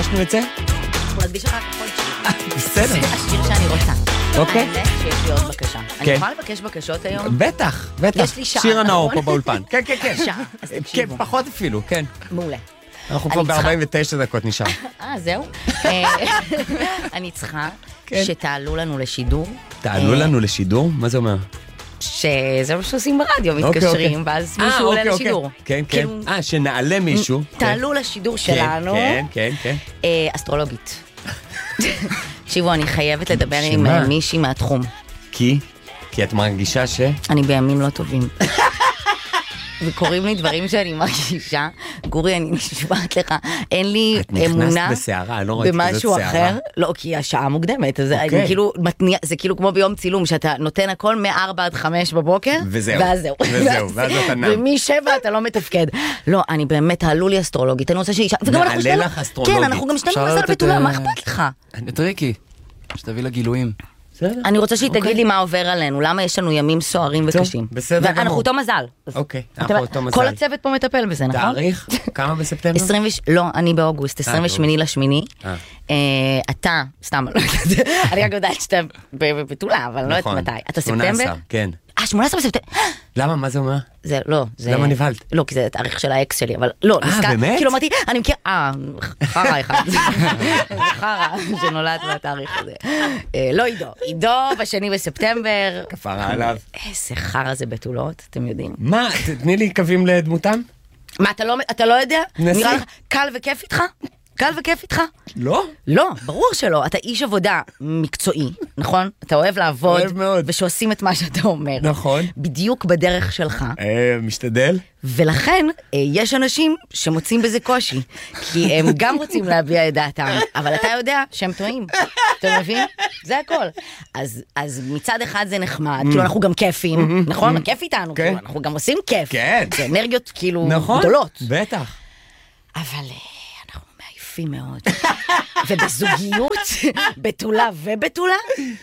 ישנו את זה? אנחנו נקדיש אחר כך עוד שיר. בסדר. זה השיר שאני רוצה. אוקיי. האמת שיש לי עוד בקשה. אני כן. יכולה לבקש בקשות היום? בטח, בטח. יש לי שעה, שיר הנאור נכון? פה באולפן. כן, כן, כן. שעה, אז כן, תקשיבו. פחות אפילו, כן. מעולה. אנחנו כבר ב-49 דקות נשאר. זהו. אני צריכה כן. שתעלו לנו לשידור. תעלו לנו לשידור? מה זה אומר? שזה מה שעושים ברדיו, אוקיי. מתקשרים, ואז מישהו עולה אוקיי, לשידור. אוקיי. כן, כן. כאילו, שנעלה מישהו. תעלו לשידור כן, שלנו. כן, כן, כן. אסטרולוגית. תקשיבו, אני חייבת לדבר עם שמה? מישהי מהתחום. כי את מרגישה ש... אני בימים לא טובים. וקוראים לי דברים שאני מרגישה. גורי, אני נשבעת לך, אין לי את נכנסת אמונה בסערה, אני לא ראיתי כזאת במשהו שערה. אחר. לא, כי השעה מוקדמת. אז אוקיי. אני כאילו מתניע, זה כאילו כמו ביום צילום, שאתה נותן הכל מ-4 עד 5 בבוקר, וזהו. ואז זהו. ואז אתה נם. ומ-7 אתה לא מתפקד. לא, אני באמת, תעלו לי אסטרולוגית, אני רוצה שאישה... וגם אנחנו נעלה שנינו- לך אסטרולוגית. כן, אנחנו גם שנינו אפשר מזל לתת, בתולה, מה אכפת לך? את ריקי, שתביא לה גילויים. בסדר. אני רוצה שהיא תגיד לי מה עובר עלינו, למה יש לנו ימים סוערים טוב, וקשים. בסדר גמור. ואנחנו אותו מזל. אוקיי, אתה אנחנו יודע, אותו מזל. כל הצוות פה מטפל בזה, נכון? תאריך? כמה בספטמבר? לא, אני באוגוסט, 28 לשמיני. אתה, סתם, אני רק יודעת שאתה בבתולה, אבל לא יודעת נכון. מתי. אתה 18, ספטמבר? כן. 18 בספטמבר. למה? מה זה אומר? זה, לא, זה... למה נבהלת? לא, כי זה התאריך של האקס שלי, אבל לא, באמת? כאילו אמרתי, אני מכיר, חרה אחד. זה חרה שנולד בתאריך הזה. לא עידו בשני בספטמבר. כפרה עליו. איזה חרה זה בתולות, אתם יודעים. מה? תתני לי קווים לדמותם? מה, אתה לא יודע? נסי. נראה לך קל וכיף איתך? קל וכיף איתך? לא. לא, ברור שלא. אתה איש עבודה מקצועי, נכון? אתה אוהב לעבוד. אוהב מאוד. ושעושים את מה שאתה אומר. נכון. בדיוק בדרך שלך. משתדל. ולכן יש אנשים שמוצאים בזה קושי. כי הם גם רוצים להביע את דעתם, אבל אתה יודע שהם טועים. אתה מבין? זה הכל. אז מצד אחד זה נחמד, כאילו אנחנו גם כיפים, נכון? כיף איתנו, כן. כאילו, אנחנו גם עושים כיף. כן. זה אנרגיות כאילו נכון. גדולות. בטח. אבל אנחנו מעייפים מאוד. ובזוגיות, בתולה ובתולה,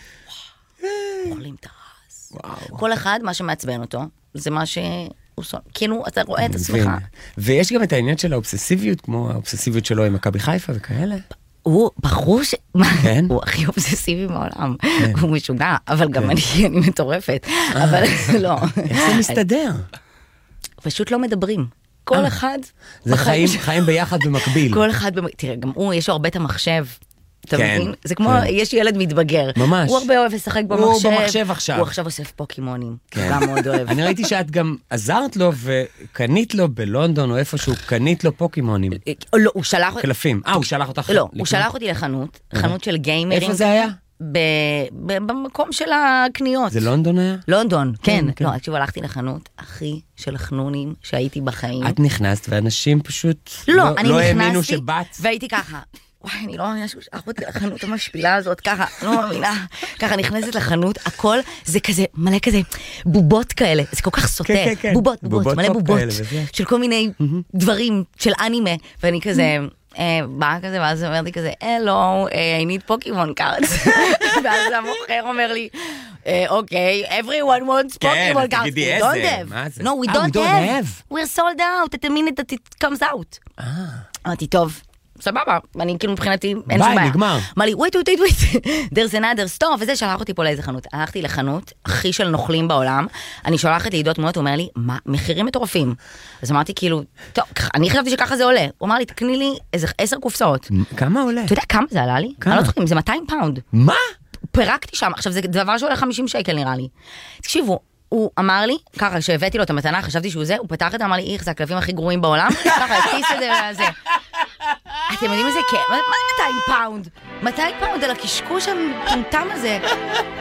אוכלים את הרס. כל אחד, מה שמעצבן אותו, זה מה שהוא... כאילו, אתה רואה את עצמך. ויש גם את העניין של האובססיביות, כמו האובססיביות שלו עם מכבי חיפה וכאלה. הוא בחור ש... כן? הוא הכי אובססיבי בעולם. הוא משוגע, אבל גם אני מטורפת. אבל לא. איך זה מסתדר? פשוט לא מדברים. כל אחד... זה חיים ביחד במקביל. כל אחד... תראה, גם הוא, יש לו הרבה את המחשב. אתה כן, מבין? זה כמו, כן. יש ילד מתבגר. ממש. הוא הרבה אוהב לשחק במחשב. הוא במחשב עכשיו. הוא עכשיו אוסף פוקימונים. כן. גם מאוד אוהב. אני ראיתי שאת גם עזרת לו וקנית לו בלונדון או איפשהו, קנית לו פוקימונים. לא, הוא שלח... קלפים. הוא שלח אותך. לא, הוא שלח אותי לחנות, חנות של גיימרים. איפה זה היה? במקום של הקניות. זה לונדון היה? לונדון, כן. כן. לא, עכשיו הלכתי לחנות הכי של חנונים שהייתי בחיים. את נכנסת ואנשים פשוט לא, אני לא האמינו נכנסתי שבאת. והייתי ככה. וואי, אני לא מאמינה שהוא שלח אותי לחנות המשפילה הזאת, ככה, לא מאמינה. ככה נכנסת לחנות, הכל זה כזה, מלא כזה, בובות כאלה, זה כל כך סוטה. כן, כן. בובות, בובות מלא פופ בובות, כאלה וזה. של כל מיני דברים, של אנימה, ואני כזה... באה כזה, ואז אמרתי כזה, hello, I need Pokemon cards. ואז המוכר אומר לי, אוקיי, everyone wants כן, Pokemon cards. תגידי We don't איזה, have. מה זה? No, we we don't don't have. We're sold out at the minute that it comes out. אמרתי, טוב. סבבה, אני כאילו מבחינתי, אין שום בעיה. נגמר. אמר לי, wait, there's another store, וזה שלח אותי פה לאיזה חנות. הלכתי לחנות, הכי של נוכלים בעולם, אני שולחת לעידו תמונות, הוא אומר לי, מה, מחירים מטורפים. אז אמרתי כאילו, טוב, אני חשבתי שככה זה עולה. הוא אמר לי, תקני לי איזה 10 קופסאות. כמה עולה? אתה יודע כמה זה עלה לי? כמה? אני לא זוכרת, זה 200 פאונד. מה? פירקתי שם, עכשיו זה דבר שעולה 50 שקל נראה לי. תקשיבו, הוא אמר לי, ככה שהבאתי לו את המתנה, חשבתי שהוא זה, הוא פתח את זה, אמר לי, איך זה הכלבים הכי גרועים בעולם, ככה, הכניס את זה וזה. אתם יודעים איזה כיף? מה 200 פאונד? 200 פאונד על הקשקוש המטומטם הזה.